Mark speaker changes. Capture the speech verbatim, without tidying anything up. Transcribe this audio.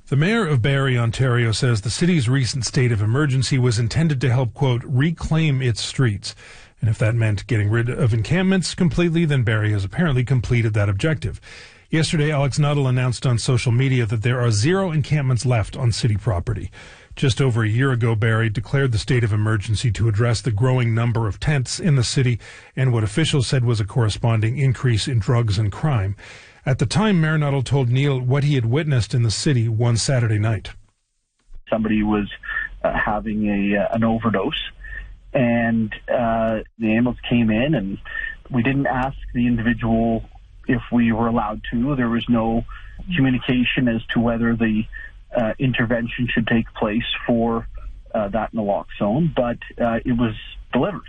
Speaker 1: The mayor of Barrie, Ontario, says the city's recent state of emergency was intended to help, quote, reclaim its streets. And if that meant getting rid of encampments completely, then Barrie has apparently completed that objective. Yesterday, Alex Nuttall announced on social media that there are zero encampments left on city property. Just over a year ago, Barrie declared the state of emergency to address the growing number of tents in the city and what officials said was a corresponding increase in drugs and crime. At the time, Mayor Nuttall told Neil what he had witnessed in the city one Saturday night.
Speaker 2: Somebody was uh, having a uh, an overdose, and uh, the ambulance came in, and we didn't ask the individual if we were allowed to. There was no communication as to whether the uh, intervention should take place for uh, that naloxone, but uh, it was delivered.